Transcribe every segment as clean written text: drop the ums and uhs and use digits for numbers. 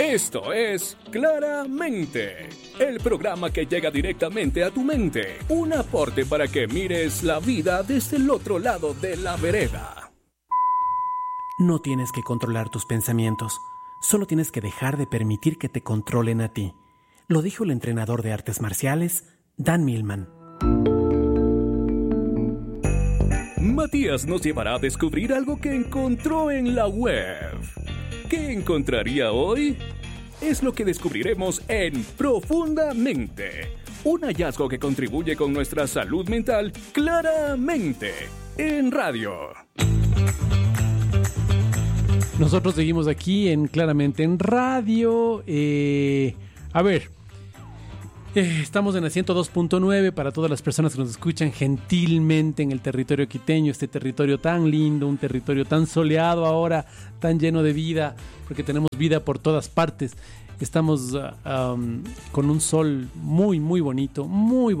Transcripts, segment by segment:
Esto es Claramente, el programa que llega directamente a tu mente. Un aporte para que mires la vida desde el otro lado de la vereda. No tienes que controlar tus pensamientos, solo tienes que dejar de permitir que te controlen a ti. Lo dijo el entrenador de artes marciales, Dan Millman. Matías nos llevará a descubrir algo que encontró en la web. ¿Qué encontraría hoy? Es lo que descubriremos en Profundamente. Un hallazgo que contribuye con nuestra salud mental claramente en radio. Nosotros seguimos aquí en Claramente en radio. Estamos en la 102.9 para todas las personas que nos escuchan gentilmente en el territorio quiteño, este territorio tan lindo, un territorio tan soleado ahora, tan lleno de vida, porque tenemos vida por todas partes. Estamos con un sol muy, muy bonito,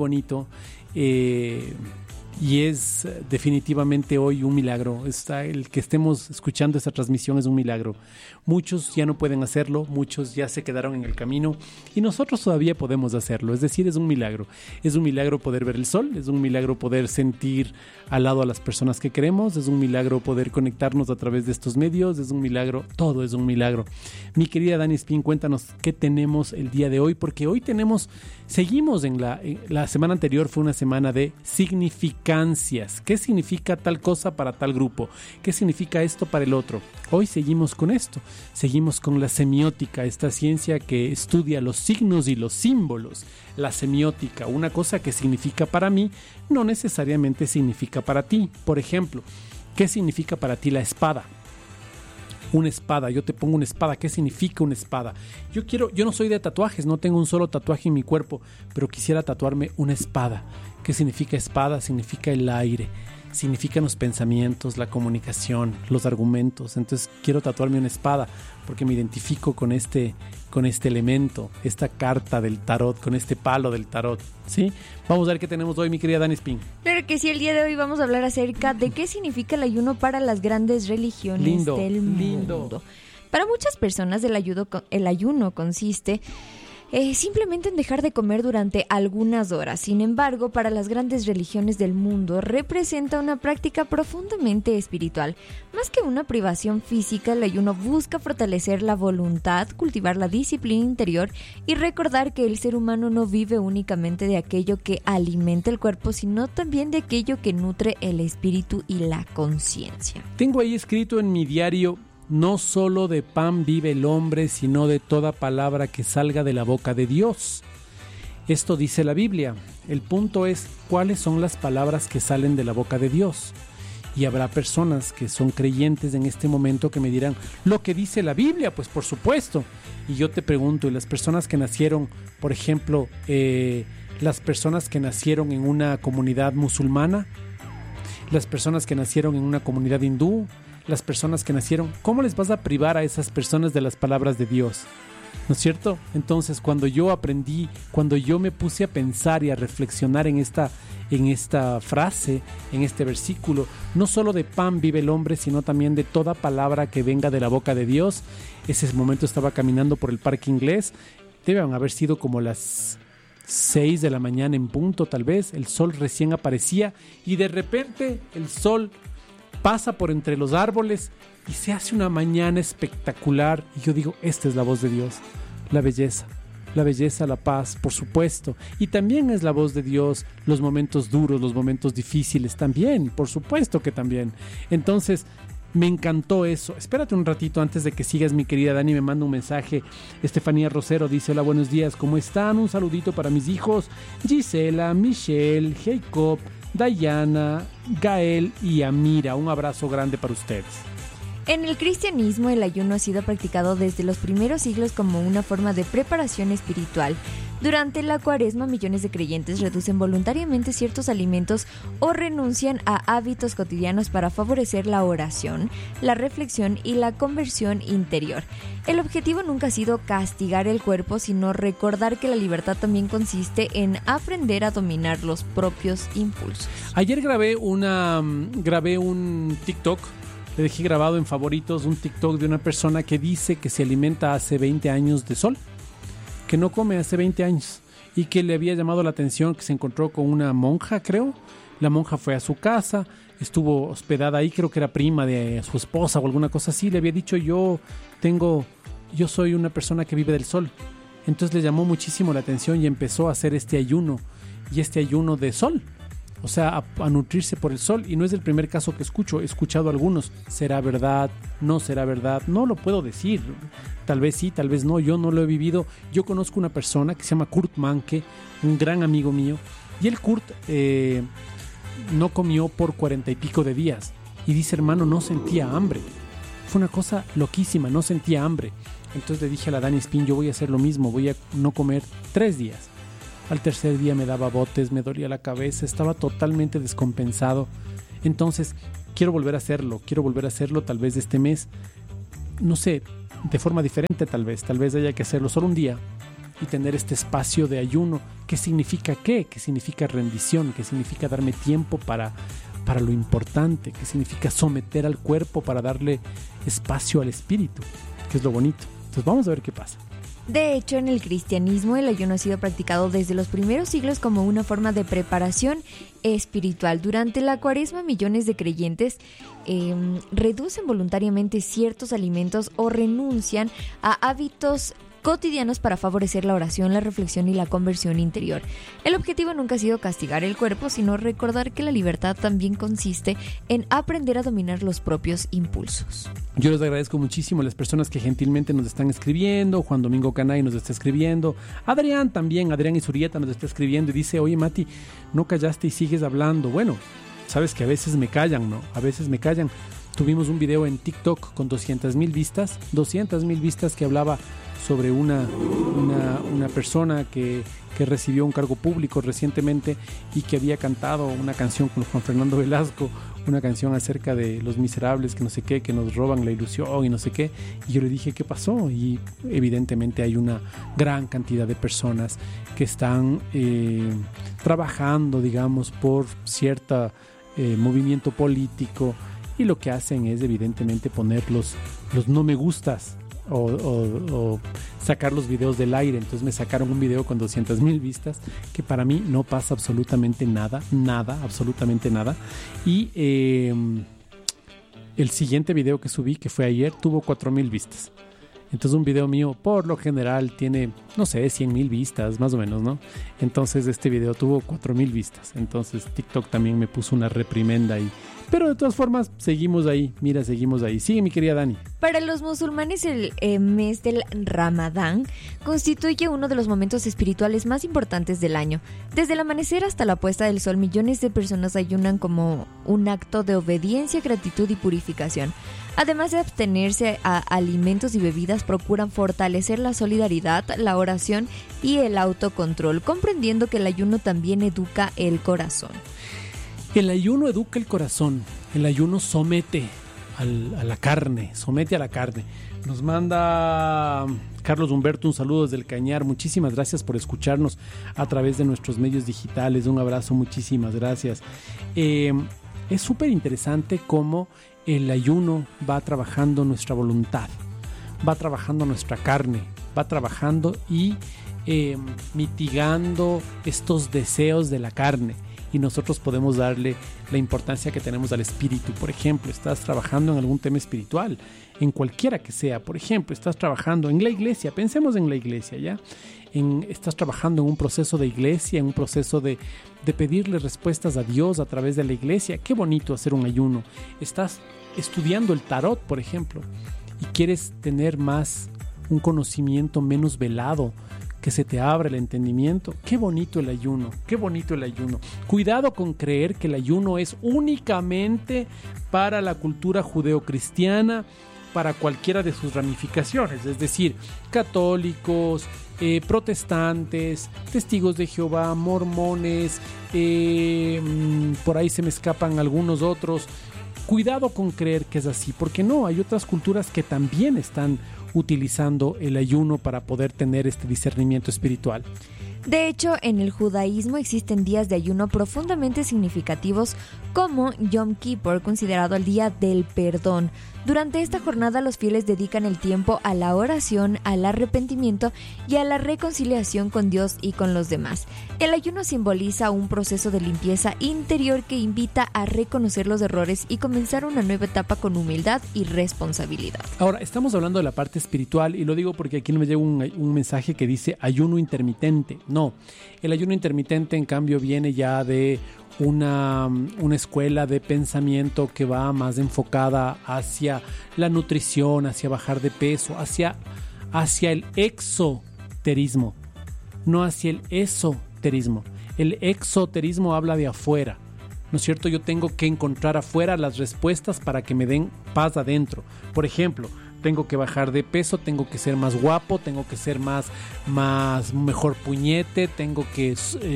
y es definitivamente hoy un milagro. El que estemos escuchando esta transmisión es un milagro. Muchos ya no pueden hacerlo, muchos ya se quedaron en el camino y nosotros todavía podemos hacerlo. Es decir, es un milagro. Es un milagro poder ver el sol, es un milagro poder sentir al lado a las personas que queremos, es un milagro poder conectarnos a través de estos medios, es un milagro, todo es un milagro. Mi querida Dani Espín, cuéntanos qué tenemos el día de hoy, porque hoy seguimos en la semana anterior fue una semana de significancias. ¿Qué significa tal cosa para tal grupo? ¿Qué significa esto para el otro? Hoy seguimos con esto, seguimos con la semiótica, esta ciencia que estudia los signos y los símbolos. La semiótica, una cosa que significa para mí, no necesariamente significa para ti. Por ejemplo, ¿qué significa para ti la espada? Una espada, yo te pongo una espada, ¿qué significa una espada? Yo no soy de tatuajes, no tengo un solo tatuaje en mi cuerpo, pero quisiera tatuarme una espada. ¿Qué significa espada? Significa el aire, significan los pensamientos, la comunicación, los argumentos. Entonces quiero tatuarme una espada porque me identifico con este elemento, esta carta del tarot, con este palo del tarot, ¿sí? Vamos a ver qué tenemos hoy, mi querida Dani Spin. Claro que sí, el día de hoy vamos a hablar acerca de qué significa el ayuno para las grandes religiones del mundo. Para muchas personas el ayuno consiste simplemente en dejar de comer durante algunas horas. Sin embargo, para las grandes religiones del mundo representa una práctica profundamente espiritual. Más que una privación física, el ayuno busca fortalecer la voluntad, cultivar la disciplina interior y recordar que el ser humano no vive únicamente de aquello que alimenta el cuerpo, sino también de aquello que nutre el espíritu y la conciencia. Tengo ahí escrito en mi diario: no solo de pan vive el hombre, sino de toda palabra que salga de la boca de Dios. Esto dice la Biblia. El punto es, ¿cuáles son las palabras que salen de la boca de Dios? Y habrá personas que son creyentes en este momento que me dirán, ¿lo que dice la Biblia? Pues por supuesto. Y yo te pregunto, ¿y las personas que nacieron, por ejemplo, las personas que nacieron en una comunidad musulmana? ¿Las personas que nacieron en una comunidad hindú? Las personas que nacieron, ¿cómo les vas a privar a esas personas de las palabras de Dios? ¿No es cierto? Entonces, cuando yo aprendí, cuando yo me puse a pensar y a reflexionar en esta frase, en este versículo, no solo de pan vive el hombre, sino también de toda palabra que venga de la boca de Dios. Ese momento estaba caminando por el Parque Inglés, deben haber sido como las 6 de la mañana en punto, tal vez. El sol recién aparecía y de repente el sol pasa por entre los árboles y se hace una mañana espectacular. Y yo digo, esta es la voz de Dios, la belleza, la paz, por supuesto. Y también es la voz de Dios los momentos duros, los momentos difíciles también, por supuesto que también. Entonces, me encantó eso. Espérate un ratito antes de que sigas, mi querida Dani. Me manda un mensaje. Estefanía Rosero dice: hola, buenos días, ¿cómo están? Un saludito para mis hijos Gisela, Michelle, Jacob, Dayana, Gael y Amira. Un abrazo grande para ustedes. En el cristianismo, el ayuno ha sido practicado desde los primeros siglos como una forma de preparación espiritual. Durante la Cuaresma, millones de creyentes reducen voluntariamente ciertos alimentos o renuncian a hábitos cotidianos para favorecer la oración, la reflexión y la conversión interior. El objetivo nunca ha sido castigar el cuerpo, sino recordar que la libertad también consiste en aprender a dominar los propios impulsos. Ayer grabé un TikTok le dejé grabado en favoritos un TikTok de una persona que dice que se alimenta hace 20 años de sol, que no come hace 20 años y que le había llamado la atención que se encontró con una monja, creo. La monja fue a su casa, estuvo hospedada ahí, creo que era prima de su esposa o alguna cosa así. Le había dicho, yo soy una persona que vive del sol. Entonces le llamó muchísimo la atención y empezó a hacer este ayuno, y este ayuno de sol, o sea, a nutrirse por el sol. Y no es el primer caso que escucho, he escuchado algunos. ¿Será verdad? ¿No será verdad? No lo puedo decir, tal vez sí, tal vez no, yo no lo he vivido. Yo conozco una persona que se llama Kurt Manke, un gran amigo mío, y el Kurt no comió por 40 y pico de días, y dice, hermano, no sentía hambre. Fue una cosa loquísima, no sentía hambre. Entonces le dije a la Dani Spin, yo voy a hacer lo mismo, voy a no comer 3 días. Al tercer día me daba botes, me dolía la cabeza, estaba totalmente descompensado. Entonces quiero volver a hacerlo tal vez este mes, no sé, de forma diferente tal vez haya que hacerlo solo un día y tener este espacio de ayuno. ¿Qué significa qué? ¿Qué significa rendición? ¿Qué significa darme tiempo para lo importante? ¿Qué significa someter al cuerpo para darle espacio al espíritu? Que es lo bonito. Entonces vamos a ver qué pasa. De hecho, en el cristianismo el ayuno ha sido practicado desde los primeros siglos como una forma de preparación espiritual. Durante la Cuaresma, millones de creyentes reducen voluntariamente ciertos alimentos o renuncian a hábitos cotidianos para favorecer la oración, la reflexión y la conversión interior. El objetivo nunca ha sido castigar el cuerpo, sino recordar que la libertad también consiste en aprender a dominar los propios impulsos. Yo les agradezco muchísimo a las personas que gentilmente nos están escribiendo. Juan Domingo Canay nos está escribiendo. Adrián Isurieta nos está escribiendo y dice, oye Mati, no callaste y sigues hablando. Bueno, sabes que a veces me callan, ¿no? A veces me callan. Tuvimos un video en TikTok con 200,000 vistas que hablaba sobre una persona que recibió un cargo público recientemente y que había cantado una canción con Juan Fernando Velasco, una canción acerca de los miserables que no sé qué, que nos roban la ilusión y no sé qué. Y yo le dije, ¿qué pasó? Y evidentemente hay una gran cantidad de personas que están trabajando, digamos, por cierto movimiento político, y lo que hacen es evidentemente poner los no me gustas o sacar los videos del aire. Entonces me sacaron un video con 200,000 vistas, que para mí no pasa absolutamente nada, absolutamente nada. Y el siguiente video que subí, que fue ayer, tuvo 4,000 vistas. Entonces un video mío por lo general tiene, no sé, 100,000 vistas más o menos, ¿no? Entonces este video tuvo 4,000 vistas. Entonces TikTok también me puso una reprimenda ahí. Pero de todas formas, seguimos ahí. Mira, seguimos ahí. Sigue, mi querida Dani. Para los musulmanes, el mes del Ramadán constituye uno de los momentos espirituales más importantes del año. Desde el amanecer hasta la puesta del sol, millones de personas ayunan como un acto de obediencia, gratitud y purificación. Además de abstenerse a alimentos y bebidas, procuran fortalecer la solidaridad, la oración y el autocontrol, comprendiendo que el ayuno también educa el corazón. El ayuno educa el corazón, el ayuno somete a la carne. Nos manda Carlos Humberto un saludo desde el Cañar. Muchísimas gracias por escucharnos a través de nuestros medios digitales. Un abrazo, muchísimas gracias. Es súper interesante cómo el ayuno va trabajando nuestra voluntad, va trabajando nuestra carne, va trabajando y mitigando estos deseos de la carne. Y nosotros podemos darle la importancia que tenemos al espíritu. Por ejemplo, estás trabajando en algún tema espiritual, en cualquiera que sea. Por ejemplo, estás trabajando en la iglesia, pensemos en la iglesia, ¿ya? Estás trabajando en un proceso de iglesia, en un proceso de pedirle respuestas a Dios a través de la iglesia. Qué bonito hacer un ayuno. Estás estudiando el tarot, por ejemplo, y quieres tener un conocimiento menos velado, que se te abra el entendimiento. Qué bonito el ayuno, qué bonito el ayuno. Cuidado con creer que el ayuno es únicamente para la cultura judeocristiana, para cualquiera de sus ramificaciones, es decir, católicos, protestantes, testigos de Jehová, mormones, por ahí se me escapan algunos otros. Cuidado con creer que es así, porque no, hay otras culturas que también están utilizando el ayuno para poder tener este discernimiento espiritual. De hecho, en el judaísmo existen días de ayuno profundamente significativos como Yom Kippur, considerado el día del perdón. Durante esta jornada los fieles dedican el tiempo a la oración, al arrepentimiento y a la reconciliación con Dios y con los demás. El ayuno simboliza un proceso de limpieza interior que invita a reconocer los errores y comenzar una nueva etapa con humildad y responsabilidad. Ahora, estamos hablando de la parte espiritual y lo digo porque aquí no me llega un mensaje que dice ayuno intermitente. No, el ayuno intermitente en cambio viene ya de una escuela de pensamiento que va más enfocada hacia la nutrición, hacia bajar de peso, hacia el exoterismo, no hacia el esoterismo. El exoterismo habla de afuera, ¿no es cierto? Yo tengo que encontrar afuera las respuestas para que me den paz adentro. Por ejemplo, tengo que bajar de peso, tengo que ser más guapo, tengo que ser mejor puñete, tengo que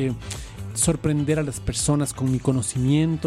sorprender a las personas con mi conocimiento,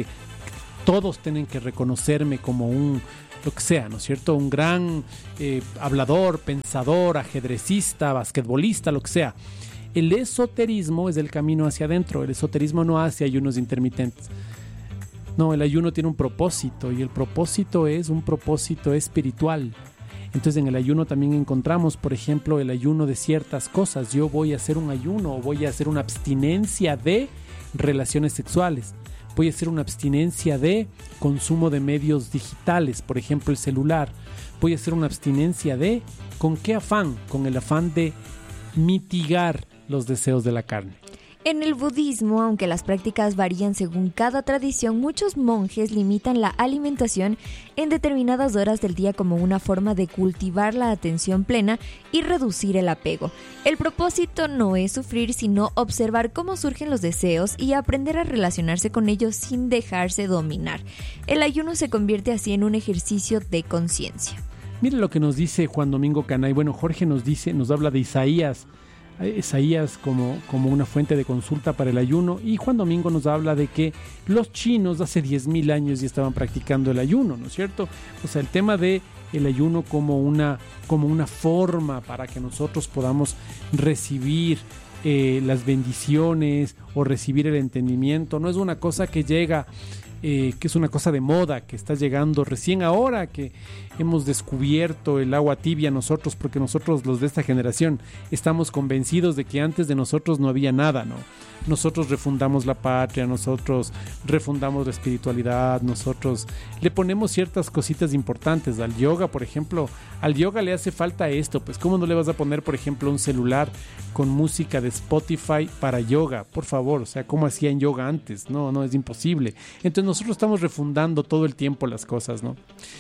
todos tienen que reconocerme como lo que sea, ¿no es cierto? Un gran hablador, pensador, ajedrecista, basquetbolista, lo que sea. El esoterismo es el camino hacia adentro, el esoterismo no hace ayunos intermitentes. No, el ayuno tiene un propósito y el propósito es un propósito espiritual. Entonces en el ayuno también encontramos, por ejemplo, el ayuno de ciertas cosas. Yo voy a hacer un ayuno o voy a hacer una abstinencia de relaciones sexuales. Voy a hacer una abstinencia de consumo de medios digitales, por ejemplo el celular. Voy a hacer una abstinencia de, ¿con qué afán? Con el afán de mitigar los deseos de la carne. En el budismo, aunque las prácticas varían según cada tradición, muchos monjes limitan la alimentación en determinadas horas del día como una forma de cultivar la atención plena y reducir el apego. El propósito no es sufrir, sino observar cómo surgen los deseos y aprender a relacionarse con ellos sin dejarse dominar. El ayuno se convierte así en un ejercicio de conciencia. Mire lo que nos dice Juan Domingo Canay. Bueno, Jorge nos habla de Isaías como una fuente de consulta para el ayuno, y Juan Domingo nos habla de que los chinos hace 10,000 años ya estaban practicando el ayuno, ¿no es cierto? O sea, el tema de el ayuno como una forma para que nosotros podamos recibir las bendiciones o recibir el entendimiento, no es una cosa que llega que es una cosa de moda, que está llegando recién ahora, que hemos descubierto el agua tibia nosotros, porque nosotros los de esta generación estamos convencidos de que antes de nosotros no había nada, ¿no? Nosotros refundamos la patria, nosotros refundamos la espiritualidad, nosotros le ponemos ciertas cositas importantes al yoga, por ejemplo. Al yoga le hace falta esto, pues ¿cómo no le vas a poner, por ejemplo, un celular con música de Spotify para yoga? Por favor, o sea, ¿cómo hacían yoga antes? No, es imposible. Entonces nosotros estamos refundando todo el tiempo las cosas, ¿no?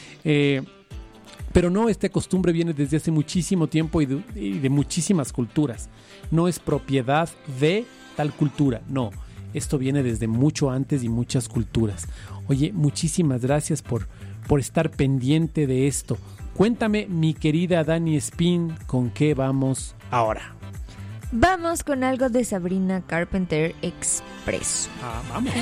Pero no, esta costumbre viene desde hace muchísimo tiempo y de muchísimas culturas. No es propiedad de tal cultura, no. Esto viene desde mucho antes y muchas culturas. Oye, muchísimas gracias por estar pendiente de esto. Cuéntame, mi querida Dani Spin, ¿con qué vamos ahora? Vamos con algo de Sabrina Carpenter Expresso. Vamos.